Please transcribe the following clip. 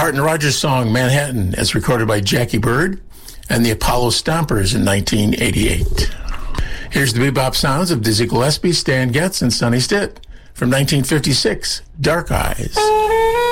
Hart and Rogers song Manhattan, as recorded by Jackie Bird and the Apollo Stompers in 1988. Here's the bebop sounds of Dizzy Gillespie, Stan Getz, and Sonny Stitt from 1956, Dark Eyes.